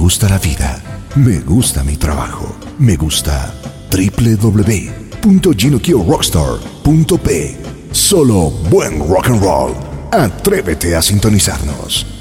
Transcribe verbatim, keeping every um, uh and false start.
gusta la vida, me gusta mi trabajo, me gusta w w w punto ginokio rockstar punto p. Solo buen rock and roll. Atrévete a sintonizarnos.